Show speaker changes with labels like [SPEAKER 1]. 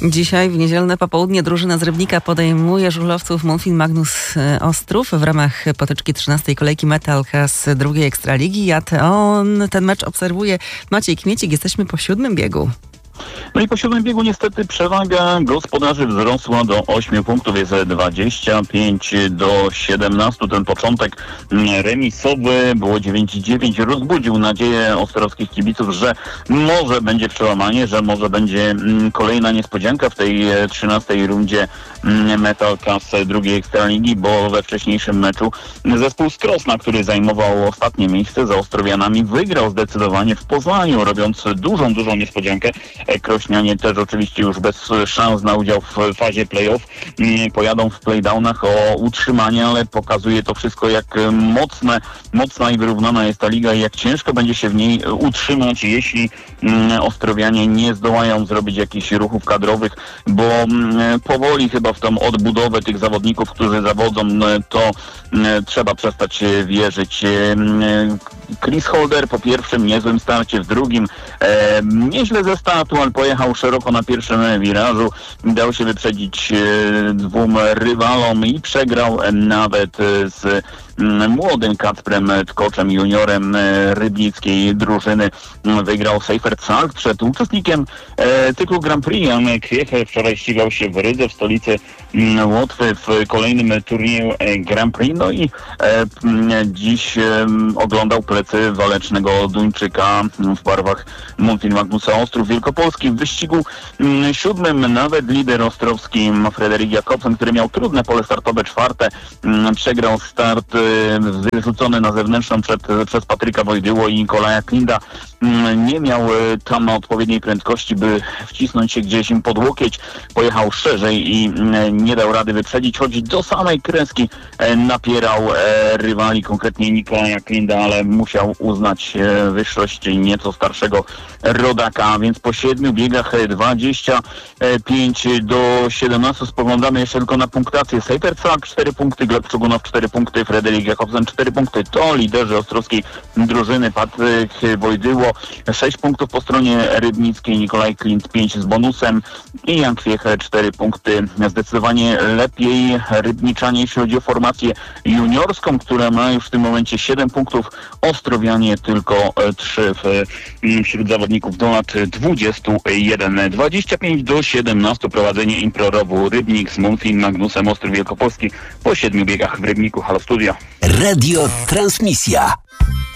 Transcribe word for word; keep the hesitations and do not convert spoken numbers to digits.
[SPEAKER 1] Dzisiaj w niedzielne popołudnie drużyna z Rybnika podejmuje żużlowców Monfin Magnus Ostrów w ramach potyczki trzynastej kolejki Metalka z drugiej Ekstraligi. A on ten mecz obserwuje Maciej Kmiecik. Jesteśmy po siódmym biegu.
[SPEAKER 2] No i po siódmym biegu niestety przewaga gospodarzy wzrosła do ośmiu punktów, jest dwadzieścia pięć do siedemnastu. Ten początek remisowy, było dziewięć dziewięć, rozbudził nadzieję ostrowskich kibiców, że może będzie przełamanie, że może będzie kolejna niespodzianka w tej trzynastej rundzie Metalka z drugiej Ekstraligi, bo we wcześniejszym meczu zespół z Krosna, który zajmował ostatnie miejsce za Ostrowianami, wygrał zdecydowanie w Poznaniu, robiąc dużą, dużą niespodziankę. Krośnianie też oczywiście już bez szans na udział w fazie play-off pojadą w playdownach o utrzymanie, ale pokazuje to wszystko, jak mocne, mocna i wyrównana jest ta liga i jak ciężko będzie się w niej utrzymać, jeśli Ostrowianie nie zdołają zrobić jakichś ruchów kadrowych, bo powoli chyba w tą odbudowę tych zawodników, którzy zawodzą, to trzeba przestać wierzyć. Chris Holder po pierwszym niezłym starcie, w drugim e, nieźle ze startu, ale pojechał szeroko na pierwszym wirażu, dał się wyprzedzić e, dwóm rywalom i przegrał nawet z młodym Kacprem Tkoczem, juniorem rybnickiej drużyny. Wygrał Seifert Salk przed uczestnikiem e, cyklu Grand Prix. Jan Kwiecher wczoraj ścigał się w Rydze, w stolicy Łotwy, w kolejnym turnieju Grand Prix. No i e, dziś e, oglądał plecy walecznego Duńczyka w barwach Monfin Magnusa Ostrów Wielkopolski. W wyścigu m, siódmym nawet lider ostrowski Frederik Jakobsen, który miał trudne pole startowe, czwarte, m, przegrał start e, wyrzucony na zewnętrzną przed, przez Patryka Wojdyło i Nikolaja Klinda. Nie miał tam odpowiedniej prędkości, by wcisnąć się gdzieś im pod łokieć. Pojechał szerzej i nie dał rady wyprzedzić, choć do samej kreski napierał rywali, konkretnie Nikolaja Klinda, ale musiał uznać wyższość nieco starszego rodaka, więc po siedmiu biegach dwadzieścia pięć do siedemnastu spoglądamy jeszcze tylko na punktację. Seifert Salk cztery punkty, Gleb Czugunow cztery punkty, Frederik Jakobsen cztery punkty. To liderzy ostrowskiej drużyny. Patryk Wojdyło sześć punktów po stronie rybnickiej, Nikolaj Klint pięć z bonusem i Jan Kwiecher cztery punkty. Zdecydowanie lepiej rybniczanie, jeśli chodzi o formację juniorską, która ma już w tym momencie siedem punktów. Ostrowianie tylko trzy wśród zawodników do lat dwudziestu jeden. dwadzieścia pięć do siedemnastu prowadzenie Improrowu Rybnik z Monfin Magnusem Ostrów Wielkopolski po siedmiu biegach w Rybniku. Halo Studio.
[SPEAKER 3] Radio Transmisja.